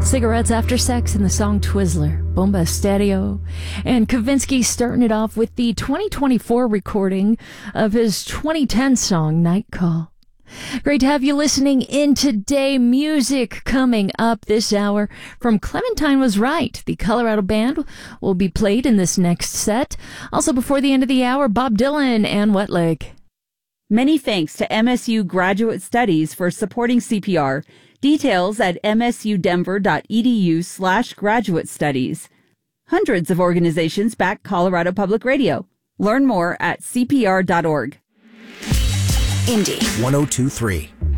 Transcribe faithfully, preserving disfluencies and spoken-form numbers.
Cigarettes After Sex and the song Twizzler, Bomba Stereo, and Kavinsky starting it off with the twenty twenty-four recording of his twenty ten song Night Call. Great to have you listening in today. Music coming up this hour from Clementine Was Right. The Colorado band will be played in this next set. Also before the end of the hour, Bob Dylan and Wet Leg. Many thanks to M S U Graduate Studies for supporting C P R. Details at msudenver.edu slash graduate studies. Hundreds of organizations back Colorado Public Radio. Learn more at c p r dot org. Indy one oh two point three.